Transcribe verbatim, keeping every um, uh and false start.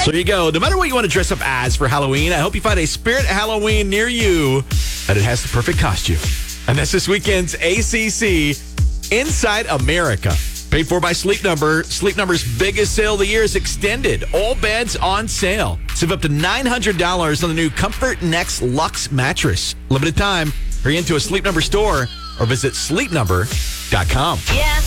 So there you go. No matter what you want to dress up as for Halloween, I hope you find a Spirit Halloween near you that it has the perfect costume. And that's this weekend's A C C Inside America. Paid for by Sleep Number. Sleep Number's biggest sale of the year is extended. All beds on sale. Save up to nine hundred dollars on the new Comfort Next Luxe mattress. Limited time. Hurry into a Sleep Number store or visit sleep number dot com. Yeah.